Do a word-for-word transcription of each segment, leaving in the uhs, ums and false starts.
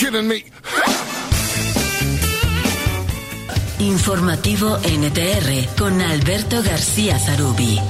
kidding me? Informativo N T R con Alberto García Zarubi.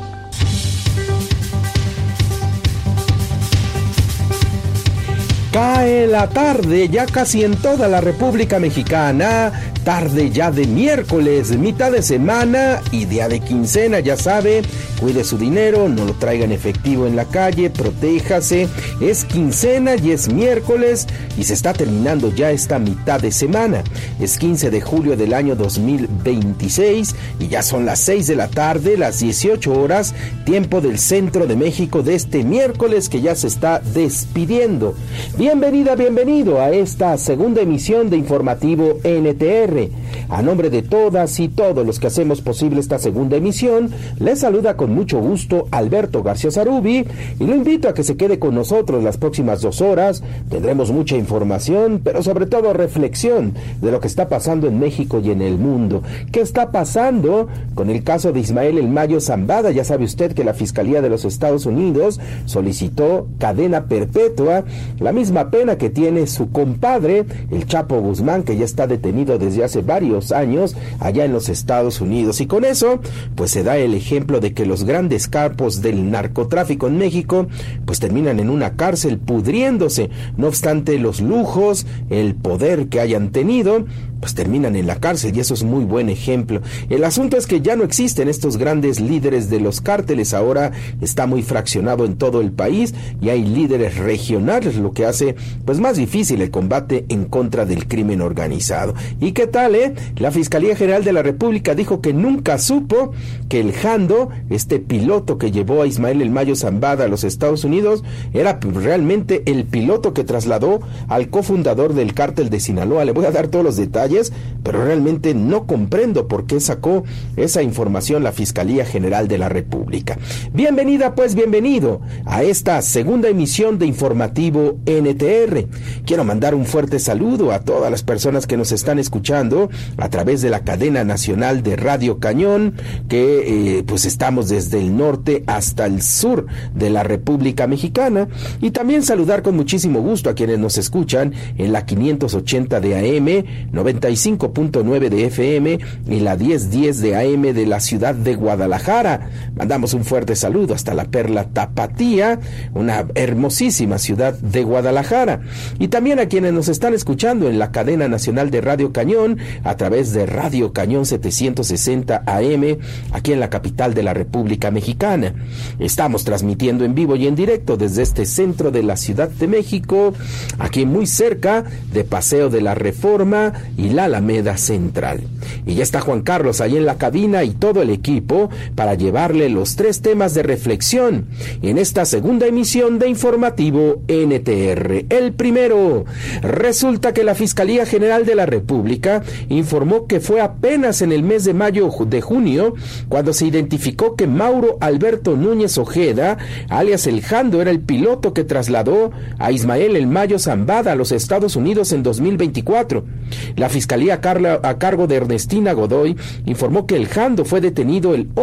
Cae la tarde ya casi en toda la República Mexicana, tarde ya de miércoles, mitad de semana y día de quincena, ya sabe, cuide su dinero, no lo traiga en efectivo en la calle, protéjase, es quincena y es miércoles y se está terminando ya esta mitad de semana, es quince de julio del año dos mil veintiséis y ya son las seis de la tarde, las dieciocho horas, tiempo del centro de México de este miércoles que ya se está despidiendo. Bienvenida, bienvenido a esta segunda emisión de Informativo N T R. A nombre de todas y todos los que hacemos posible esta segunda emisión, les saluda con mucho gusto Alberto García Zarubi y lo invito a que se quede con nosotros las próximas dos horas. Tendremos mucha información, pero sobre todo reflexión de lo que está pasando en México y en el mundo. ¿Qué está pasando con el caso de Ismael El Mayo Zambada? Ya sabe usted que la Fiscalía de los Estados Unidos solicitó cadena perpetua, la misma pena que tiene su compadre, el Chapo Guzmán, que ya está detenido desde hace varios años allá en los Estados Unidos. Y con eso, pues se da el ejemplo de que los grandes capos del narcotráfico en México, pues terminan en una cárcel pudriéndose. No obstante los lujos, el poder que hayan tenido, pues terminan en la cárcel y eso es muy buen ejemplo. El asunto es que ya no existen estos grandes líderes de los cárteles, ahora está muy fraccionado en todo el país y hay líderes regionales, lo que hace pues más difícil el combate en contra del crimen organizado. ¿Y qué tal, eh? La Fiscalía General de la República dijo que nunca supo que el Jando, este piloto que llevó a Ismael El Mayo Zambada a los Estados Unidos, era realmente el piloto que trasladó al cofundador del cártel de Sinaloa. Le voy a dar todos los detalles, pero realmente no comprendo por qué sacó esa información la Fiscalía General de la República. Bienvenida, pues bienvenido a esta segunda emisión de Informativo N T R. Quiero mandar un fuerte saludo a todas las personas que nos están escuchando a través de la cadena nacional de Radio Cañón, que eh, pues estamos desde el norte hasta el sur de la República Mexicana, y también saludar con muchísimo gusto a quienes nos escuchan en la quinientos ochenta de A M, noventa y cinco punto nueve de F M y la diez diez de A M de la ciudad de Guadalajara. Mandamos un fuerte saludo hasta la Perla Tapatía, una hermosísima ciudad de Guadalajara, y también a quienes nos están escuchando en la cadena nacional de Radio Cañón a través de Radio Cañón setecientos sesenta A M aquí en la capital de la República Mexicana. Estamos transmitiendo en vivo y en directo desde este centro de la Ciudad de México, aquí muy cerca de Paseo de la Reforma y la Alameda Central. Y ya está Juan Carlos ahí en la cabina y todo el equipo para llevarle los tres temas de reflexión en esta segunda emisión de Informativo N T R. El primero, resulta que la Fiscalía General de la República informó que fue apenas en el mes de mayo de junio cuando se identificó que Mauro Alberto Núñez Ojeda, alias El Jando, era el piloto que trasladó a Ismael El Mayo Zambada a los Estados Unidos en dos mil veinticuatro. La Fiscalía a cargo de Ernestina Godoy informó que El Jando fue detenido el